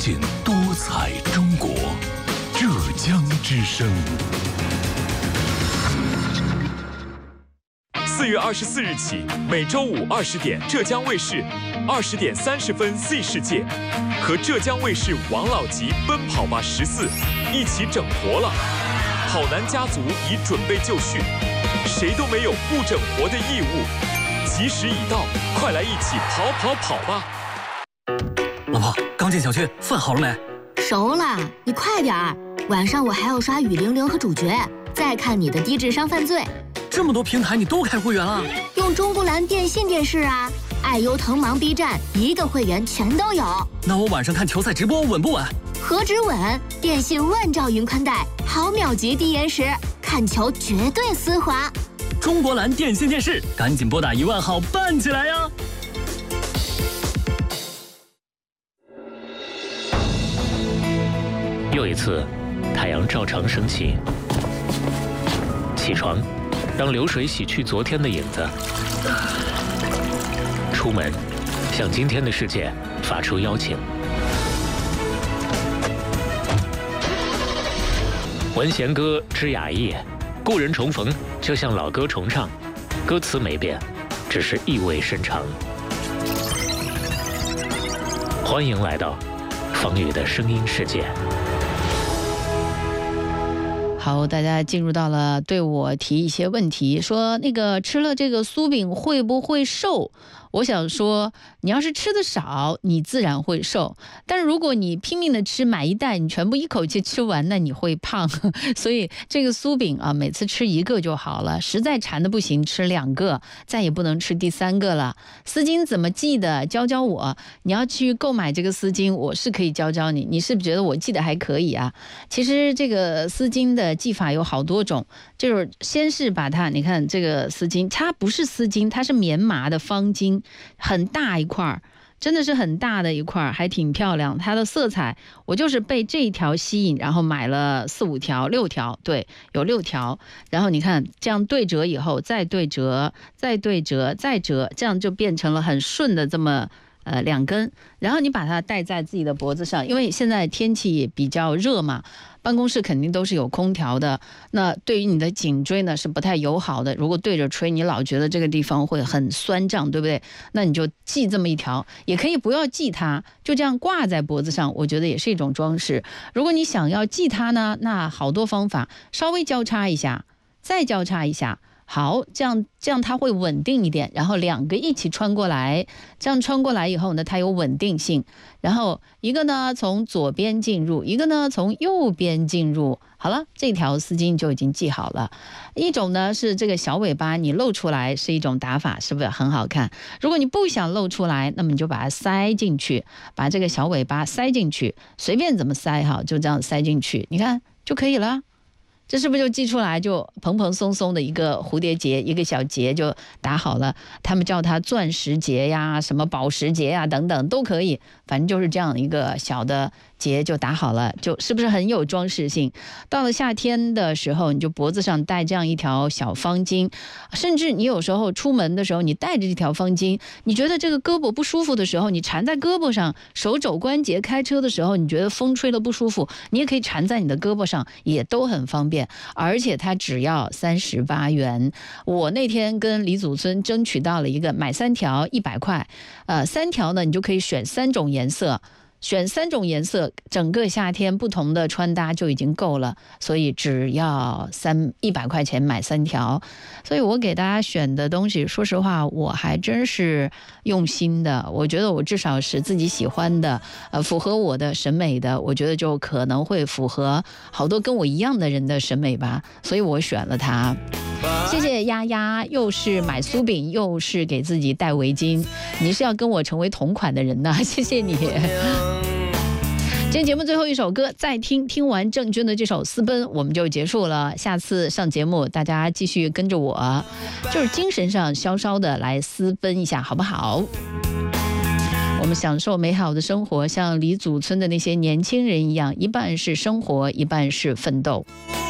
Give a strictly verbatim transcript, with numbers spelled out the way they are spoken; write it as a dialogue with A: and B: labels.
A: 见多彩中国。浙江之声。
B: 四月二十四日起，每周五二十点，浙江卫视二十点三十分 Z 世界和浙江卫视王老吉奔跑吧十四一起整活了。跑男家族已准备就绪，谁都没有不整活的义务。吉时已到，快来一起跑跑跑吧！
C: 老婆，刚进小区，饭好了没？
D: 熟了，你快点儿。晚上我还要刷雨玲玲和主角，再看你的低智商犯罪。
C: 这么多平台你都开会员了？
D: 用中国蓝电信电视啊，爱优腾芒 B 站一个会员全都有。
C: 那我晚上看球赛直播稳不稳？
D: 何止稳，电信万兆云宽带，毫秒级低延时，看球绝对丝滑。
C: 中国蓝电信电视，赶紧拨打一万号办起来呀！
E: 又一次，太阳照常升起。起床，让流水洗去昨天的影子。出门，向今天的世界发出邀请。闻弦歌知雅意，故人重逢就像老歌重唱，歌词没变，只是意味深长。欢迎来到方宇的声音世界。
F: 好，大家进入到了对我提一些问题，说那个吃了这个酥饼会不会瘦？我想说，你要是吃的少，你自然会瘦；但是如果你拼命的吃，买一袋，你全部一口气吃完，那你会胖。所以这个酥饼啊，每次吃一个就好了，实在馋的不行，吃两个，再也不能吃第三个了。丝巾怎么记的？教教我。你要去购买这个丝巾，我是可以教教你。你是不是觉得我记得还可以啊？其实这个丝巾的记法有好多种，就是先是把它，你看这个丝巾，它不是丝巾，它是棉麻的方巾。很大一块，真的是很大的一块，还挺漂亮。它的色彩，我就是被这一条吸引，然后买了四五条、六条，对，有六条。然后你看，这样对折以后，再对折，再对折，再折，这样就变成了很顺的这么呃两根。然后你把它戴在自己的脖子上，因为现在天气也比较热嘛。办公室肯定都是有空调的，那对于你的颈椎呢是不太友好的。如果对着吹，你老觉得这个地方会很酸胀，对不对？那你就系这么一条，也可以不要系它，就这样挂在脖子上，我觉得也是一种装饰。如果你想要系它呢，那好多方法，稍微交叉一下，再交叉一下。好，这样这样它会稳定一点，然后两个一起穿过来，这样穿过来以后呢，它有稳定性。然后一个呢从左边进入，一个呢从右边进入。好了，这条丝巾就已经系好了。一种呢是这个小尾巴你露出来是一种打法，是不是很好看？如果你不想露出来，那么你就把它塞进去，把这个小尾巴塞进去，随便怎么塞哈，就这样塞进去，你看就可以了。这是不是就系出来就蓬蓬松松的一个蝴蝶结，一个小结就打好了？他们叫它钻石结呀，什么宝石结呀等等都可以，反正就是这样一个小的结就打好了，就是不是很有装饰性？到了夏天的时候，你就脖子上戴这样一条小方巾，甚至你有时候出门的时候，你戴着这条方巾，你觉得这个胳膊不舒服的时候，你缠在胳膊上；手肘关节开车的时候，你觉得风吹了不舒服，你也可以缠在你的胳膊上，也都很方便。而且它只要三十八元。我那天跟李祖村争取到了一个买三条一百块，呃，三条呢你就可以选三种颜色。选三种颜色，整个夏天不同的穿搭就已经够了，所以只要三一百块钱买三条。所以我给大家选的东西，说实话，我还真是用心的。我觉得我至少是自己喜欢的，呃，符合我的审美的，我觉得就可能会符合好多跟我一样的人的审美吧，所以我选了它。谢谢丫丫，又是买酥饼，又是给自己戴围巾，你是要跟我成为同款的人呢？谢谢你。今天节目最后一首歌，再听听完郑钧的这首《私奔》，我们就结束了。下次上节目，大家继续跟着我，就是精神上稍稍的来私奔一下，好不好？我们享受美好的生活，像李祖村的那些年轻人一样，一半是生活，一半是奋斗。